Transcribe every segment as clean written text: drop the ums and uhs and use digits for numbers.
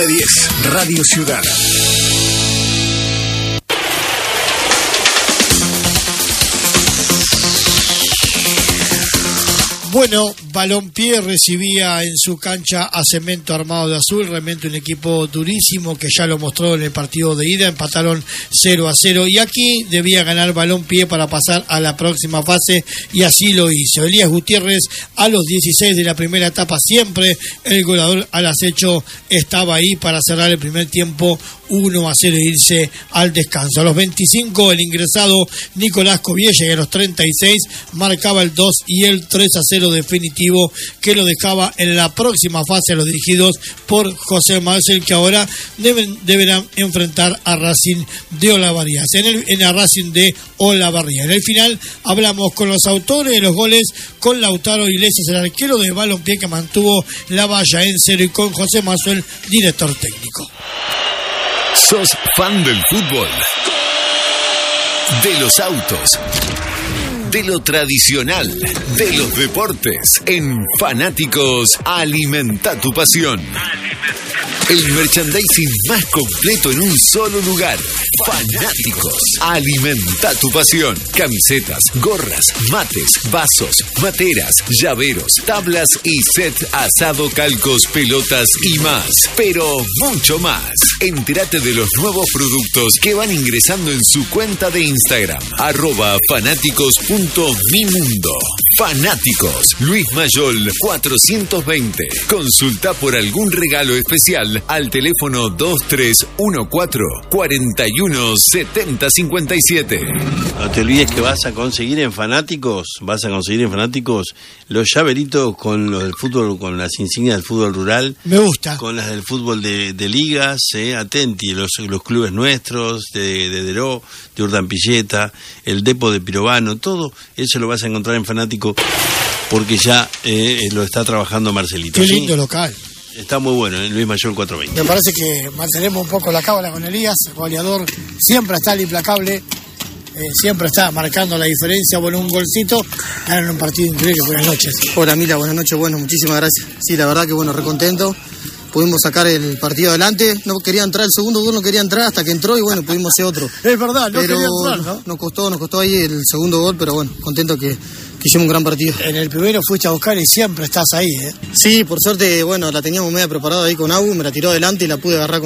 10, Radio Ciudad. Bueno, Balompié recibía en su cancha a Cemento Armado de Azul, realmente un equipo durísimo que ya lo mostró en el partido de ida, empataron 0-0 y aquí debía ganar Balompié para pasar a la próxima fase y así lo hizo. Elías Gutiérrez a los 16 de la primera etapa, siempre el goleador al acecho estaba ahí para cerrar el primer tiempo 1-0 e irse al descanso. A los 25 el ingresado Nicolás Coviella y a los 36 marcaba el 2 y el 3-0 definitivo que lo dejaba en la próxima fase a los dirigidos por José Marcel, que ahora deberán enfrentar a Racing de Olavarría. En el Racing de Olavarría. En el final hablamos con los autores de los goles, con Lautaro Iglesias, el arquero de Balompié que mantuvo la valla en 0 y con José Marcel, director técnico. ¿Sos fan del fútbol? De los autos, de lo tradicional, de los deportes. En Fanáticos, alimenta tu pasión. El merchandising más completo en un solo lugar. Fanáticos, alimenta tu pasión. Camisetas, gorras, mates, vasos, materas, llaveros, tablas y set asado, calcos, pelotas y más. Pero mucho más. Entérate de los nuevos productos que van ingresando en su cuenta de Instagram, @fanáticos.mimundo. Fanáticos, Luis Mayol 420. Consulta por algún regalo especial al teléfono 2314-417057. No te olvides que vas a conseguir en Fanáticos los llaveritos con los del fútbol, con las insignias del fútbol rural. Me gusta. Con las del fútbol de ligas, atenti, los clubes nuestros, de Deró, de Urdampilleta, el Depo de Pirovano, todo eso lo vas a encontrar en Fanático porque ya lo está trabajando Marcelito. Qué lindo local. Está muy bueno, Luis Mayol 420. Me parece que mantenemos un poco la cábala con Elías, goleador, siempre está el implacable, siempre está marcando la diferencia. Bueno, un golcito, ganan un partido increíble. Buenas noches. Hola Mila, buenas noches, bueno, muchísimas gracias. Sí, la verdad que bueno, recontento. Pudimos sacar el partido adelante, no quería entrar, el segundo gol no quería entrar hasta que entró y bueno, pudimos hacer otro. Es verdad, no pero quería entrar, ¿no? Nos costó ahí el segundo gol, pero bueno, contento que hicimos un gran partido. En el primero fuiste a buscar y siempre estás ahí, ¿eh? Sí, por suerte, bueno, la teníamos media preparada ahí con Agu, me la tiró adelante y la pude agarrar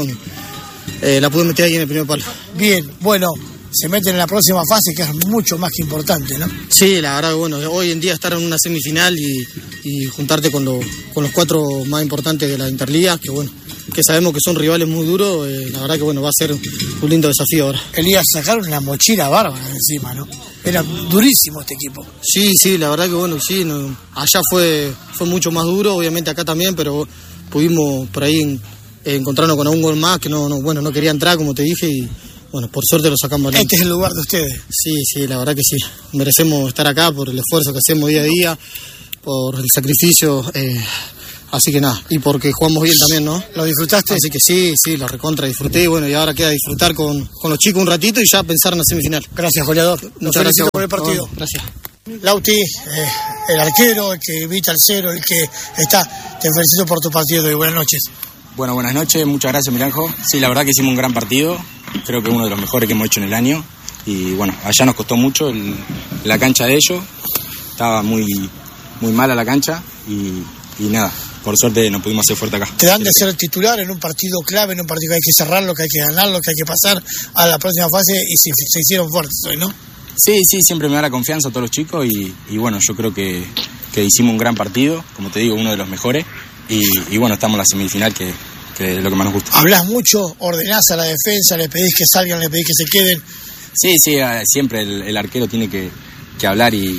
la pude meter ahí en el primer palo. Bien, bueno, se meten en la próxima fase que es mucho más que importante, ¿no? Sí, la verdad que bueno, hoy en día estar en una semifinal y juntarte con los cuatro más importantes de la Interliga, que bueno, que sabemos que son rivales muy duros, la verdad que bueno, va a ser un lindo desafío ahora. Elías, sacaron una mochila bárbara encima, ¿no? Era durísimo este equipo. Sí, la verdad que bueno, sí, allá fue mucho más duro, obviamente acá también, pero pudimos por ahí encontrarnos con un gol más que no quería entrar, como te dije, y bueno, por suerte lo sacamos adelante. Este es el lugar de ustedes. Sí, la verdad que sí. Merecemos estar acá por el esfuerzo que hacemos día a día, por el sacrificio, así que nada, y porque jugamos bien también, ¿no? ¿Lo disfrutaste? Así que sí, lo recontra disfruté, y bueno, y ahora queda disfrutar con los chicos un ratito y ya pensar en la semifinal. Gracias, goleador. Muchas gracias por el partido. Bueno, gracias. Lauti, el arquero, el que evita el cero, el que está, te felicito por tu partido y buenas noches. Bueno, buenas noches, muchas gracias Miranjo. Sí, la verdad que hicimos un gran partido, creo que uno de los mejores que hemos hecho en el año. Y bueno, allá nos costó mucho la cancha de ellos, estaba muy mala la cancha y nada, por suerte nos pudimos hacer fuerte acá. Te dan de ser titular en un partido clave, en un partido que hay que cerrarlo, que hay que ganarlo, que hay que pasar a la próxima fase y se hicieron fuertes hoy, ¿no? Sí, siempre me da la confianza a todos los chicos y bueno, yo creo que hicimos un gran partido, como te digo, uno de los mejores. Y bueno, estamos en la semifinal, que es lo que más nos gusta. Hablas mucho, ordenás a la defensa, le pedís que salgan, le pedís que se queden. Sí, siempre el arquero tiene que hablar y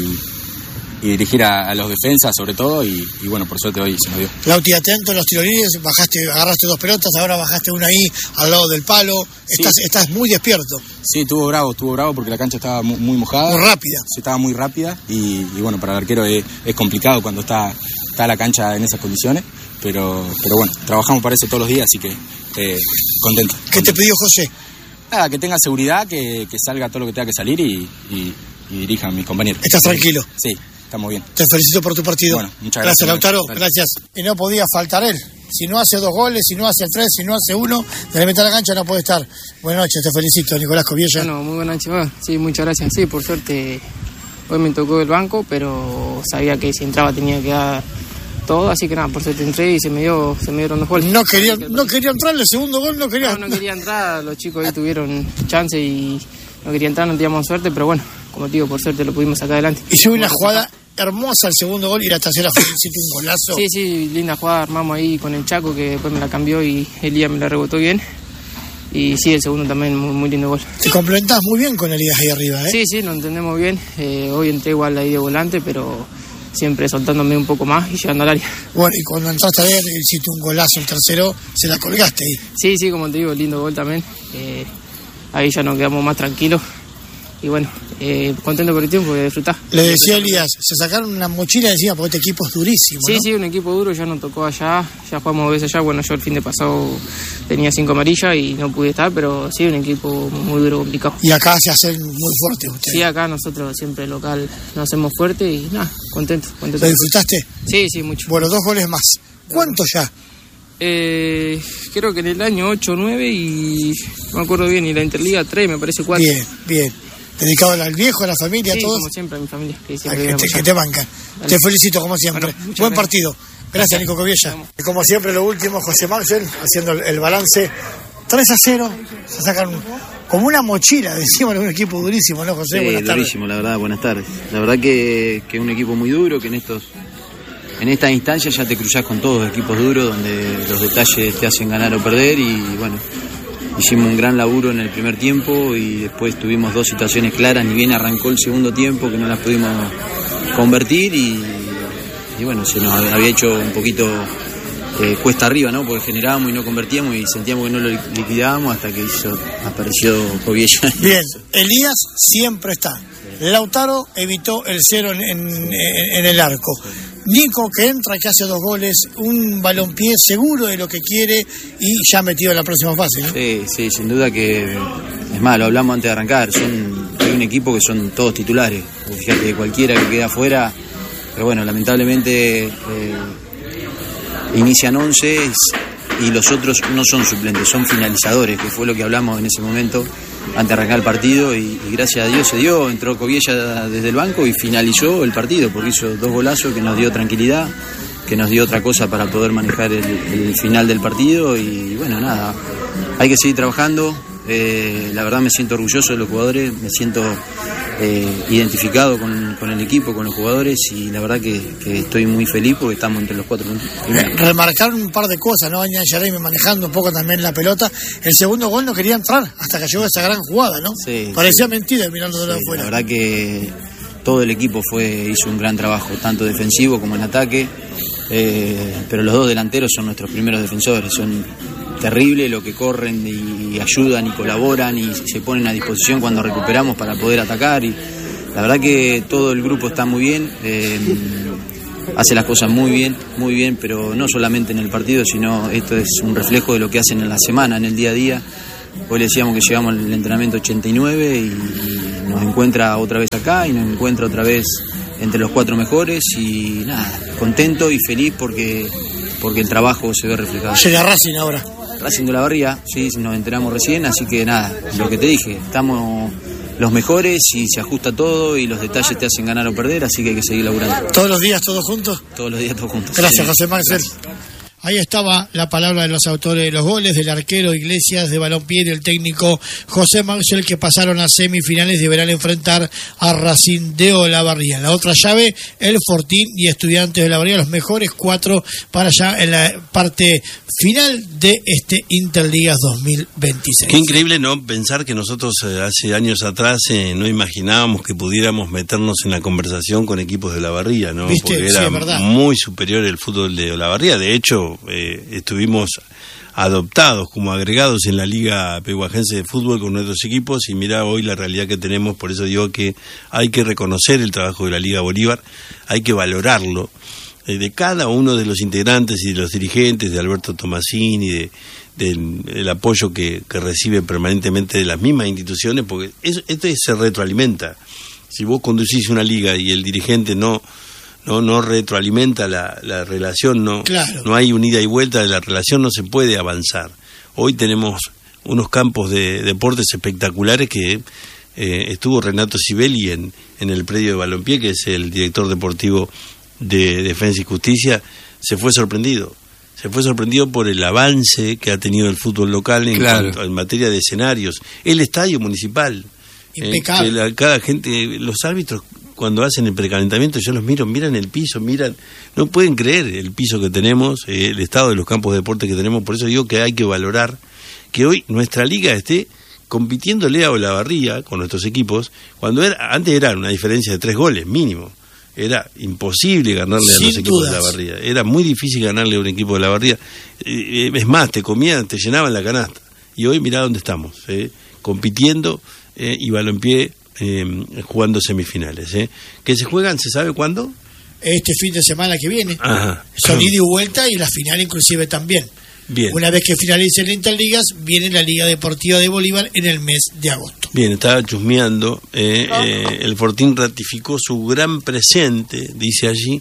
dirigir a los defensas sobre todo y bueno, por suerte hoy se nos dio. Lauti, atento en los tiros libres, agarraste 2 pelotas, ahora bajaste una ahí al lado del palo, sí. Estás muy despierto. Sí, estuvo bravo porque la cancha estaba muy mojada. Muy rápida. Sí, estaba muy rápida y bueno, para el arquero es complicado cuando está la cancha en esas condiciones, pero bueno, trabajamos para eso todos los días, así que contento. ¿Qué te pidió José? Nada, que tenga seguridad, que salga todo lo que tenga que salir y dirija a mis compañeros. ¿Estás tranquilo? Sí. estamos bien. Te felicito por tu partido. Bueno, muchas gracias. Lautaro, Dale. gracias. Y no podía faltar él. Si no hace 2 goles, si no hace 3, si no hace 1, de la mitad de la cancha no puede estar. Buenas noches, te felicito, Nicolás Coviella. Bueno, muy buenas noches. Bueno, sí, muchas gracias. Sí, por suerte hoy me tocó el banco, pero sabía que si entraba tenía que dar todo, así que nada, por suerte entré y se me dieron 2 goles. No quería entrar, el segundo gol no quería. No quería entrar, los chicos ahí tuvieron chance y no quería entrar, no teníamos suerte, pero bueno, como te digo, por suerte lo pudimos sacar adelante. Hizo una jugada hermosa el segundo gol y la tercera fue un golazo. Sí, linda jugada, armamos ahí con el Chaco que después me la cambió y Elías me la rebotó bien. Y sí, el segundo también, muy lindo gol. Te complementás muy bien con Elías ahí arriba, ¿eh? Sí, lo entendemos bien. Hoy entré igual ahí de volante, pero siempre soltándome un poco más y llegando al área. Bueno, y cuando entraste a ver, hiciste un golazo, el tercero, se la colgaste ahí. Sí, como te digo, lindo gol también. Ahí ya nos quedamos más tranquilos. Y bueno, contento por el tiempo de disfrutar. Le decía a Elías, se sacaron una mochila encima porque este equipo es durísimo, ¿no? Sí, un equipo duro, ya nos tocó allá, ya jugamos 2 veces allá. Bueno, yo el fin de pasado tenía 5 amarillas y no pude estar, pero sí, un equipo muy duro, complicado. Y acá se hacen muy fuertes ustedes. Sí, acá nosotros siempre local nos hacemos fuerte y nada, contento. ¿Lo disfrutaste? Sí, mucho. Bueno, 2 goles más. ¿Cuántos ya? Creo que en el año 8 o 9 y no me acuerdo bien, y la Interliga 3, me parece 4. Bien. ¿Dedicado al viejo, a la familia, a todos? Como siempre, a mi familia. Que te bancan. Vale. Te felicito, como siempre. Bueno, buen partido. Gracias, Nico Coviella. Y como siempre, lo último, José Marcel, haciendo el balance. 3-0, se sacan como una mochila, decimos, de un equipo durísimo, ¿no, José? Sí, buenas tardes. durísimo, la verdad, buenas tardes. La verdad que es un equipo muy duro, que en estas instancias ya te cruzás con todos los equipos duros, donde los detalles te hacen ganar o perder, y bueno, hicimos un gran laburo en el primer tiempo y después tuvimos 2 situaciones claras, ni bien arrancó el segundo tiempo que no las pudimos convertir y bueno, se nos había hecho un poquito cuesta arriba, ¿no? Porque generábamos y no convertíamos y sentíamos que no lo liquidábamos hasta que apareció Coviella. Bien, Elías siempre está. Lautaro evitó el 0 en el arco. Nico, que entra, que hace 2 goles, un balompié seguro de lo que quiere y ya metido en la próxima fase, ¿no? Sí, sin duda que es más, lo hablamos antes de arrancar, hay un equipo que son todos titulares. Fíjate, cualquiera que queda afuera, pero bueno, lamentablemente inician 11 y los otros no son suplentes, son finalizadores, que fue lo que hablamos en ese momento antes de arrancar el partido y gracias a Dios se dio, entró Coviella desde el banco y finalizó el partido porque hizo 2 golazos que nos dio tranquilidad, que nos dio otra cosa para poder manejar el final del partido y bueno, nada, hay que seguir trabajando. La verdad me siento orgulloso de los jugadores, me siento identificado con el equipo, con los jugadores y la verdad que estoy muy feliz porque estamos entre los 4 puntos. Remarcar un par de cosas, ¿no? Añan Yareme manejando un poco también la pelota. El segundo gol no quería entrar hasta que llegó esa gran jugada, ¿no? Sí, parecía mentira mirando de afuera. La verdad que todo el equipo hizo un gran trabajo, tanto defensivo como en ataque, pero los 2 delanteros son nuestros primeros defensores, son terrible lo que corren y ayudan y colaboran y se ponen a disposición cuando recuperamos para poder atacar y la verdad que todo el grupo está muy bien, hace las cosas muy bien, pero no solamente en el partido, sino esto es un reflejo de lo que hacen en la semana, en el día a día. Hoy le decíamos que llegamos al entrenamiento 89 y nos encuentra otra vez acá y nos encuentra otra vez entre los 4 mejores y nada, contento y feliz porque el trabajo se ve reflejado. Llega Racing ahora. Racing de Olavarría, sí, nos enteramos recién, así que nada, lo que te dije, estamos los mejores y se ajusta todo y los detalles te hacen ganar o perder, así que hay que seguir laburando. ¿Todos los días todos juntos? Todos los días todos juntos. Gracias, sí. José Marcel. Ahí estaba la palabra de los autores de los goles, del arquero Iglesias, de balompié, del técnico José Marcel, que pasaron a semifinales, deberán enfrentar a Racing de Olavarría. En la otra llave, el Fortín y Estudiantes de Olavarría, los mejores 4 para allá en la parte final de este Interligas 2026. Qué increíble, ¿no? Pensar que nosotros hace años atrás no imaginábamos que pudiéramos meternos en la conversación con equipos de Olavarría, ¿no? ¿Viste? Porque Sí, era muy superior el fútbol de Olavarría. De hecho, estuvimos adoptados como agregados en la Liga Pehuajense de Fútbol con nuestros equipos y mira hoy la realidad que tenemos. Por eso digo que hay que reconocer el trabajo de la Liga Bolívar, hay que valorarlo, de cada uno de los integrantes y de los dirigentes, de Alberto Tomasini, del apoyo que recibe permanentemente de las mismas instituciones, porque esto se retroalimenta. Si vos conducís una liga y el dirigente no retroalimenta la relación, claro, no hay un ida y vuelta de la relación, no se puede avanzar. Hoy tenemos unos campos de deportes espectaculares que estuvo Renato Sibeli en el predio de Balompié, que es el director deportivo de Defensa y Justicia. Se fue sorprendido por el avance que ha tenido el fútbol local en materia de escenarios. El estadio municipal, impecable. Cada gente, los árbitros cuando hacen el precalentamiento, yo los miran el piso, no pueden creer el piso que tenemos, el estado de los campos de deporte que tenemos. Por eso digo que hay que valorar que hoy nuestra liga esté compitiéndole a Olavarría con nuestros equipos, cuando antes era una diferencia de 3 goles mínimo. Era imposible ganarle a los equipos de Olavarría. Era muy difícil ganarle a un equipo de Olavarría. Es más, te llenaban la canasta. Y hoy mirá dónde estamos, compitiendo y Balompié jugando semifinales. ¿Que se juegan, se sabe cuándo? Este fin de semana que viene. Ajá. Son ida y vuelta, y la final inclusive también. Bien. Una vez que finalicen Interligas, viene la Liga Deportiva de Bolívar en el mes de agosto. Bien, estaba chusmeando. El Fortín ratificó su gran presente, dice allí,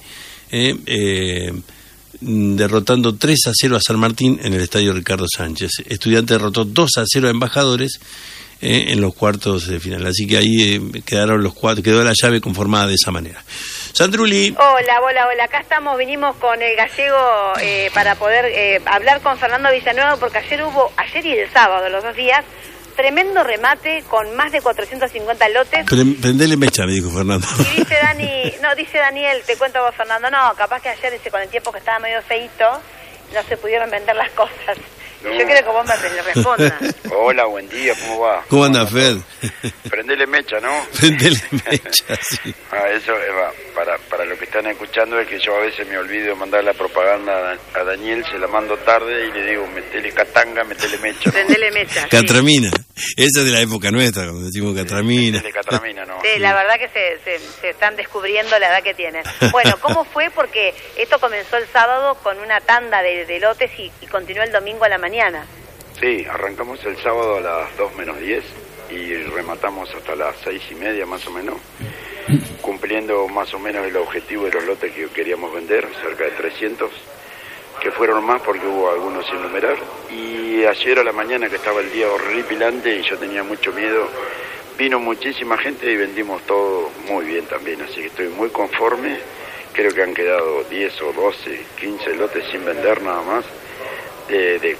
derrotando 3-0 a San Martín en el estadio Ricardo Sánchez. Estudiante derrotó 2-0 a Embajadores en los cuartos de final. Así que ahí quedaron los cuatro, quedó la llave conformada de esa manera. Sandruli. Hola. Acá estamos, vinimos con el gallego para poder hablar con Fernando Villanueva, porque ayer y el sábado, los 2 días, tremendo remate con más de 450 lotes. Prendele mecha, me dijo Fernando. Y dice Daniel, te cuento vos, Fernando, capaz que ayer con el tiempo que estaba medio feíto, no se pudieron vender las cosas. No. Yo quiero que vos me respondas. Hola, buen día, ¿cómo va? ¿Cómo anda, Fed? Prendele mecha, ¿no? Prendele mecha, sí. Eso para lo que están escuchando es que yo a veces me olvido de mandar la propaganda a Daniel, se la mando tarde y le digo, metele catanga, metele mecha. Prendele mecha. Catramina. Esa es de la época nuestra, cuando decimos catramina. Metele catramina, ¿no? Sí, la verdad que se están descubriendo la edad que tienen. Bueno, ¿cómo fue? Porque esto comenzó el sábado con una tanda de lotes y continuó el domingo a la mañana. Sí, arrancamos el sábado a las 2 menos 10 y rematamos hasta las 6:30 más o menos, cumpliendo más o menos el objetivo de los lotes que queríamos vender, cerca de 300, que fueron más porque hubo algunos sin numerar. Y ayer a la mañana, que estaba el día horripilante y yo tenía mucho miedo, vino muchísima gente y vendimos todo muy bien también, así que estoy muy conforme. Creo que han quedado 10 o 12, 15 lotes sin vender nada más, de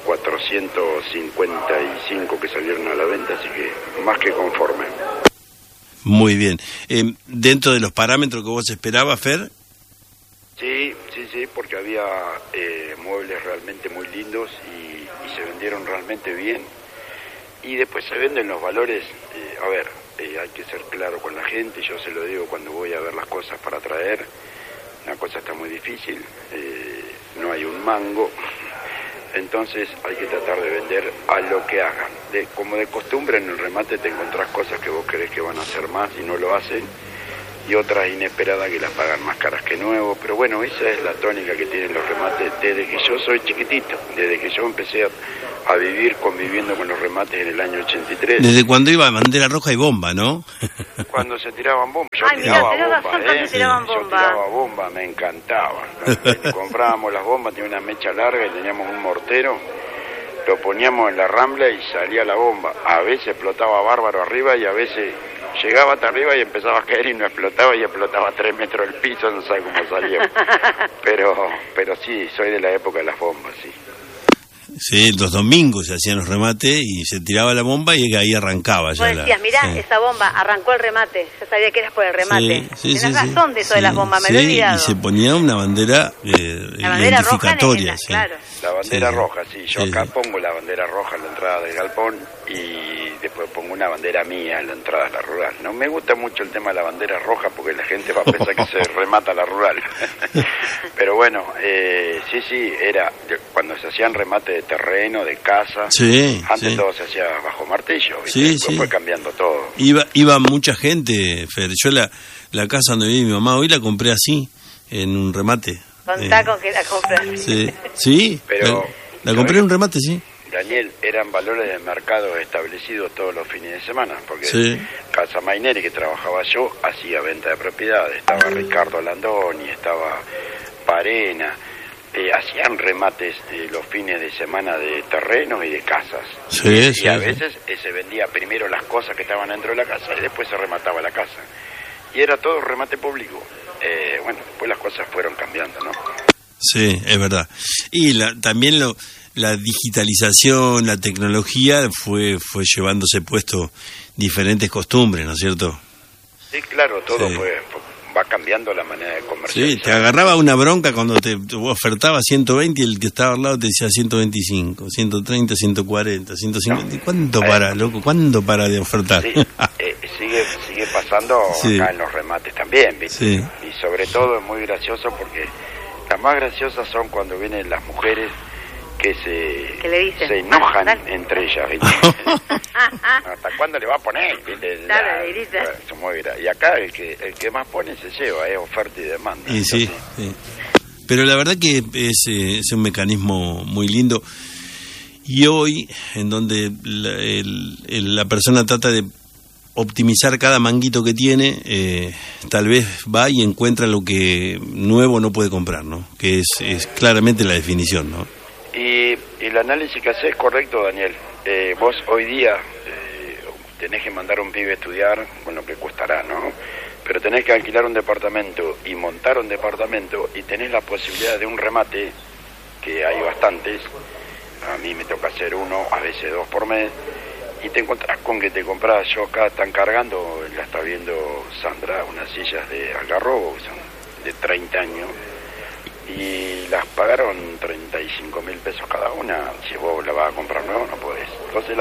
455 que salieron a la venta, así que más que conforme. Muy bien. ¿Dentro de los parámetros que vos esperabas, Fer? Sí, porque había muebles realmente muy lindos y se vendieron realmente bien. Y después se venden los valores. Hay que ser claro con la gente, yo se lo digo cuando voy a ver las cosas para traer. La cosa está muy difícil, no hay un mango. Entonces hay que tratar de vender a lo que hagan. Como de costumbre en el remate te encontrás cosas que vos crees que van a hacer más y no lo hacen, y otras inesperadas que las pagan más caras que nuevo. Pero bueno, esa es la tónica que tienen los remates desde que yo soy chiquitito, desde que yo empecé a vivir conviviendo con los remates en el año 83. Desde cuando iba bandera roja y bomba, ¿no? Cuando se tiraban bombas. Yo tiraban bomba, me encantaba. Comprábamos las bombas, tenía una mecha larga y teníamos un mortero, lo poníamos en la rambla y salía la bomba. A veces explotaba bárbaro arriba y a veces llegaba hasta arriba y empezaba a caer y no explotaba, y explotaba 3 metros del piso, no sé cómo salía. Pero sí, soy de la época de las bombas, sí. Sí, los domingos se hacían los remates y se tiraba la bomba y ahí arrancaba ya. Vos decías, mirá, esa bomba, arrancó el remate. Yo sabía que eras por el remate. Tenés razón de eso de las bombas, me lo he olvidado. Y se ponía una bandera identificatoria. Roja claro. La bandera roja, sí. Yo acá pongo la bandera roja en la entrada del galpón y después pongo una bandera mía en la entrada de la rural. No me gusta mucho el tema de la bandera roja porque la gente va a pensar que se remata la rural. Pero bueno, sí, era cuando se hacían remates de terreno, de casa. Antes todo se hacía bajo martillo, ¿viste? Después fue cambiando todo. Iba mucha gente, Fer. Yo la casa donde vive mi mamá hoy la compré así, en un remate. Contá con que la compraste. Sí, pero la compré en un remate, sí. Daniel, eran valores de mercado establecidos todos los fines de semana, porque Sí. Casa Maineri, que trabajaba yo, hacía venta de propiedades, estaba Ricardo Landoni, estaba Parena, hacían remates los fines de semana de terrenos y de casas. Sí, y sí, a sí. veces se vendía primero las cosas que estaban dentro de la casa y después se remataba la casa. Y era todo remate público. Bueno, después las cosas fueron cambiando, ¿no? Sí, es verdad. Y también la digitalización, la tecnología fue llevándose puesto diferentes costumbres, ¿no es cierto? Sí, claro, todo Sí. va cambiando la manera de comercializar. Sí, te agarraba una bronca cuando te ofertaba 120 y el que estaba al lado te decía 125, 130, 140, 150. No. ¿Cuánto para, loco? ¿Cuándo para de ofertar? Sí, sigue pasando Sí. acá en los remates también, ¿viste? Sí. Y sobre todo es muy gracioso porque las más graciosas son cuando vienen las mujeres que ¿Qué le dicen? se enojan Dale. entre ellas, ¿viste? ¿Hasta cuándo le va a poner? ¿Viste? Claro, le gritan. Eso muy y acá el que más pone se lleva, es oferta y demanda. Y sí, sí. Pero la verdad que es un mecanismo muy lindo. Y hoy, en donde la persona trata de optimizar cada manguito que tiene, tal vez va y encuentra lo que nuevo no puede comprar, ¿no? Que es claramente la definición, ¿no? Y el análisis que haces es correcto, Daniel. Vos hoy día tenés que mandar a un pibe a estudiar, bueno, que costará, ¿no? Pero tenés que alquilar un departamento y montar un departamento y tenés la posibilidad de un remate, que hay bastantes. A mí me toca hacer uno, a veces 2 por mes, y te encontrás con que te compras, yo acá están cargando, la está viendo Sandra, unas sillas de Algarrobo, que son de 30 años, y las pagaron 35.000 pesos cada una. Si vos la vas a comprar nueva, no podés. Entonces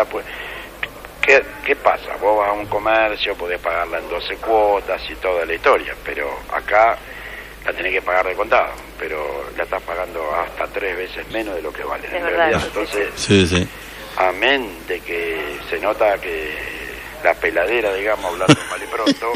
¿Qué pasa? Vos vas a un comercio, podés pagarla en 12 cuotas y toda la historia, pero acá la tenés que pagar de contado, pero la estás pagando hasta 3 veces menos de lo que vale en realidad. Entonces, Sí. amén de que se nota que la peladera, digamos, hablando mal y pronto,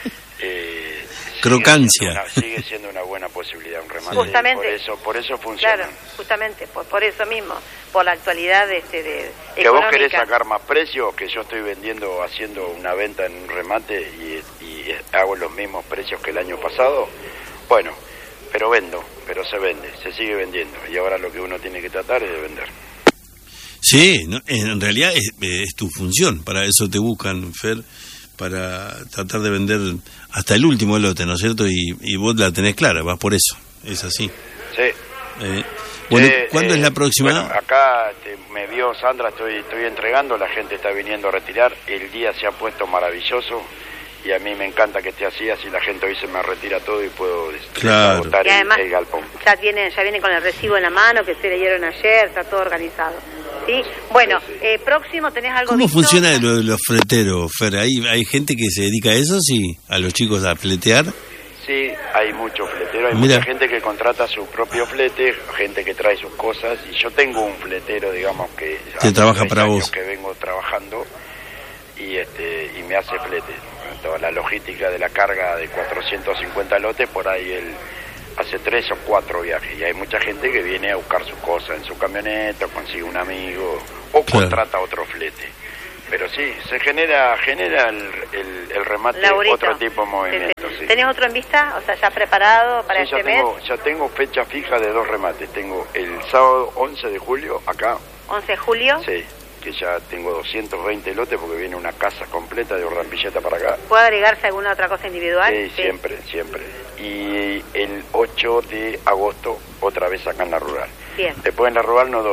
crocancia. Sigue siendo una buena posibilidad, un remate. Justamente. Por eso funciona. Claro, justamente, por eso mismo, por la actualidad de Que vos económica. querés sacar más precio, que yo estoy haciendo una venta en un remate y hago los mismos precios que el año pasado, bueno, pero se vende, se sigue vendiendo, y ahora lo que uno tiene que tratar es de vender. Sí, no, en realidad es tu función, para eso te buscan, Fer, para tratar de vender hasta el último lote, ¿no es cierto? Y vos la tenés clara, vas por eso, es así. Sí. Bueno, ¿cuándo es la próxima? Bueno, acá me vio Sandra, estoy entregando, la gente está viniendo a retirar, el día se ha puesto maravilloso y a mí me encanta que esté así la gente hoy se me retira todo y puedo agotar y además, el galpón. ya viene con el recibo en la mano que se leyeron ayer, está todo organizado. ¿Sí? Bueno, próximo, ¿tenés algo ¿Cómo visto? funciona lo de los fleteros, Fer? ¿Hay gente que se dedica a eso, sí? ¿A los chicos a fletear? Sí, hay mucho fletero, hay Mira. mucha gente que contrata su propio flete, gente que trae sus cosas, y yo tengo un fletero, digamos, que hace trabaja 6 para años vos. que vengo trabajando y me hace flete. Toda la logística de la carga de 450 lotes, por ahí él hace 3 o 4 viajes, y hay mucha gente que viene a buscar sus cosas en su camioneta, consigue un amigo o Claro. contrata otro flete. Pero sí, se genera el remate, Laurito. otro tipo de movimiento. Sí. ¿Tenés otro en vista? O sea, ya preparado para Sí, este mes. ya tengo fecha fija de 2 remates. Tengo el sábado 11 de julio acá, 11 de julio. sí, que ya tengo 220 lotes porque viene una casa completa de Urdampilleta para acá. ¿Puede agregarse alguna otra cosa individual? Sí, siempre. Y el 8 de agosto otra vez acá en la rural. Bien. Después en la rural no doy.